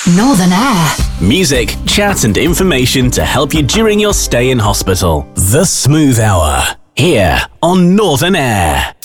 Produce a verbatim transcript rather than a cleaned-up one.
Northern Air. Music, chat and information to help you during your stay in hospital. The Smooth Hour, here on Northern Air.